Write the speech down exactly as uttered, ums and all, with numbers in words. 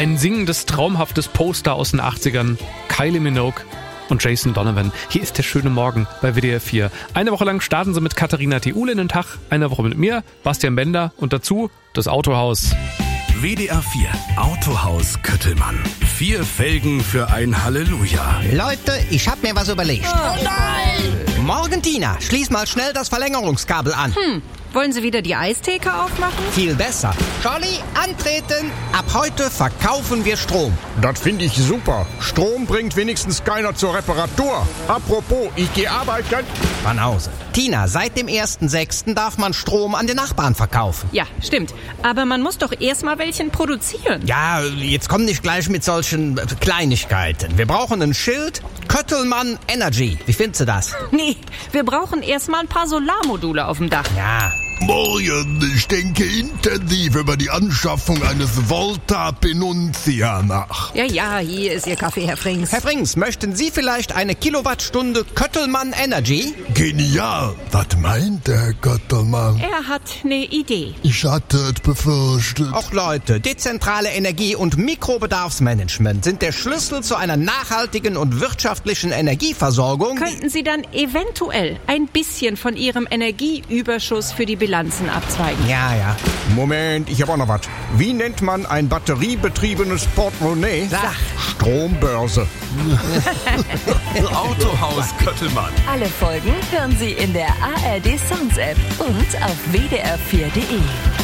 Ein singendes, traumhaftes Poster aus den achtzigern. Kylie Minogue und Jason Donovan. Hier ist der schöne Morgen bei W D R vier. Eine Woche lang starten sie mit Katharina Theule in den Tag, eine Woche mit mir, Bastian Bender und dazu das Autohaus. W D R vier Autohaus Köttelmann. Vier Felgen für ein Halleluja. Leute, ich hab mir was überlegt. Oh nein! Morgen, Tina, schließ mal schnell das Verlängerungskabel an. Hm, wollen Sie wieder die Eistheke aufmachen? Viel besser. Charlie, antreten. Ab heute verkaufen wir Strom. Das finde ich super. Strom bringt wenigstens keiner zur Reparatur. Apropos, ich gehe arbeiten. Banause. Tina, seit dem ersten sechsten darf man Strom an den Nachbarn verkaufen. Ja, stimmt. Aber man muss doch erstmal welchen produzieren. Ja, jetzt komm nicht gleich mit solchen Kleinigkeiten. Wir brauchen ein Schild. Köttelmann Energy. Wie findest du das? Nee, wir brauchen erstmal ein paar Solarmodule auf dem Dach. Ja. Morgen, ich denke intensiv über die Anschaffung eines Volta Penuntia nach. Ja, ja, hier ist Ihr Kaffee, Herr Frings. Herr Frings, möchten Sie vielleicht eine Kilowattstunde Köttelmann Energy? Genial. Was meint der Köttelmann? Er hat eine Idee. Ich hatte es befürchtet. Auch Leute, dezentrale Energie- und Mikrobedarfsmanagement sind der Schlüssel zu einer nachhaltigen und wirtschaftlichen Energieversorgung. Könnten Sie dann eventuell ein bisschen von Ihrem Energieüberschuss für die Bilanzen abzweigen? Ja, ja. Moment, ich habe auch noch was. Wie nennt man ein batteriebetriebenes Portemonnaie? Sag. Strombörse. Autohaus Köttelmann. Alle Folgen hören Sie in der A R D Sounds App und auf W D R vier Punkt D E.